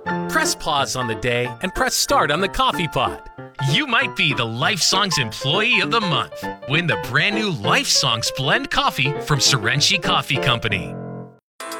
Press pause on the day and press start on the coffee pot. You might be the Life Songs Employee of the Month. Win the brand new Life Songs Blend Coffee from Serenchi Coffee Company.